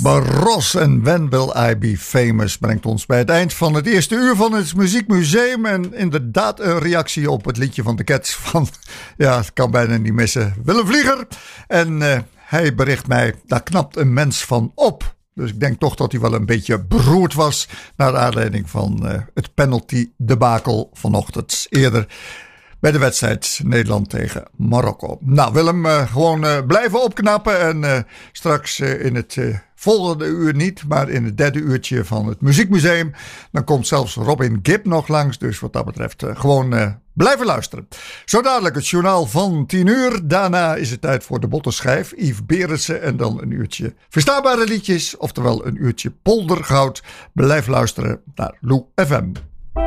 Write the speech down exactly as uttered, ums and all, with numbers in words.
Barros en When Will I Be Famous brengt ons bij het eind van het eerste uur van het Muziekmuseum. En inderdaad een reactie op het liedje van de Cats van, ja, het kan bijna niet missen, Willem Vlieger. En uh, hij bericht mij, daar knapt een mens van op. Dus ik denk toch dat hij wel een beetje beroerd was naar aanleiding van uh, het penalty debakel vanochtend eerder bij de wedstrijd Nederland tegen Marokko. Nou Willem, uh, gewoon uh, blijven opknappen en uh, straks uh, in het uh, volgende uur niet, maar in het derde uurtje van het Muziekmuseum, dan komt zelfs Robin Gibb nog langs. Dus wat dat betreft uh, gewoon uh, blijven luisteren. Zo dadelijk het journaal van tien uur. Daarna is het tijd voor de bottenschijf, Yves Berensen en dan een uurtje verstaanbare liedjes, oftewel een uurtje poldergoud. Blijf luisteren naar Lou F M.